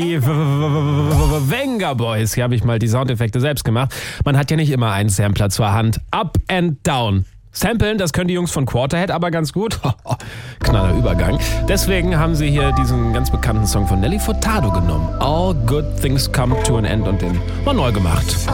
Die Venga Boys. Hier habe ich mal die Soundeffekte selbst gemacht. Man hat ja nicht immer einen Sampler zur Hand. Up and down. Samplen, das können die Jungs von Quarterhead aber ganz gut. Knaller Übergang. Deswegen haben sie hier diesen ganz bekannten Song von Nelly Furtado genommen. All Good Things Come to an End und den mal neu gemacht.